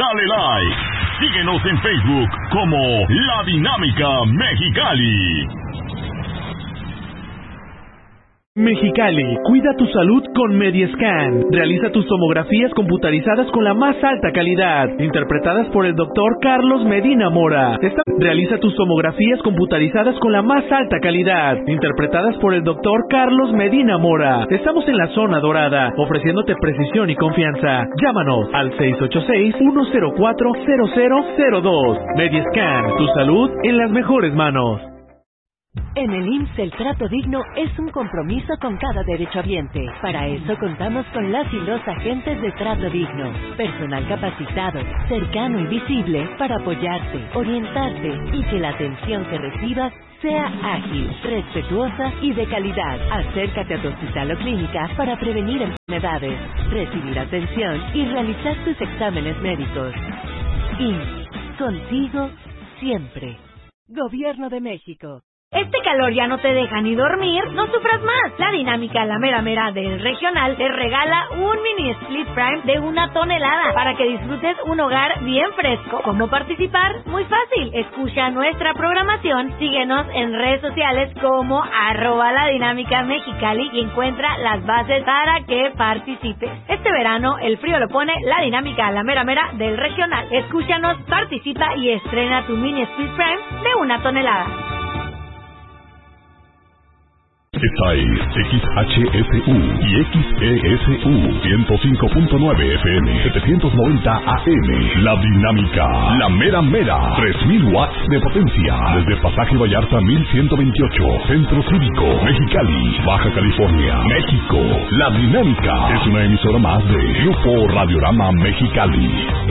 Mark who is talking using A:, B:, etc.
A: dale like. Síguenos en Facebook como La Dinámica Mexicali.
B: Mexicali, cuida tu salud con Mediescan. Realiza tus tomografías computarizadas con la más alta calidad, interpretadas por el doctor Carlos Medina Mora. Realiza tus tomografías computarizadas con la más alta calidad, interpretadas por el doctor Carlos Medina Mora. Estamos en la zona dorada, ofreciéndote precisión y confianza. Llámanos al 686-104-0002. Mediescan, tu salud en las mejores manos.
C: En el IMSS el trato digno es un compromiso con cada derechohabiente. Para eso contamos con las y los agentes de trato digno. Personal capacitado, cercano y visible para apoyarte, orientarte y que la atención que recibas sea ágil, respetuosa y de calidad. Acércate a tu hospital o clínica para prevenir enfermedades, recibir atención y realizar tus exámenes médicos. IMSS, contigo siempre. Gobierno de México.
D: Este calor ya no te deja ni dormir, no sufras más. La Dinámica La Mera Mera del Regional te regala un mini Split Prime de 1 tonelada para que disfrutes un hogar bien fresco. ¿Cómo participar? Muy fácil. Escucha nuestra programación, síguenos en redes sociales como @LaDinámicaMexicali y encuentra las bases para que participes. Este verano el frío lo pone La Dinámica La Mera Mera del Regional. Escúchanos, participa y estrena tu mini Split Prime de 1 tonelada.
A: Esta es XHSU y XESU 105.9 FM 790 AM. La Dinámica, La Mera Mera, 3000 watts de potencia. Desde Pasaje Vallarta 1128, Centro Cívico, Mexicali, Baja California, México. La Dinámica es una emisora más de Grupo Radiorama Mexicali.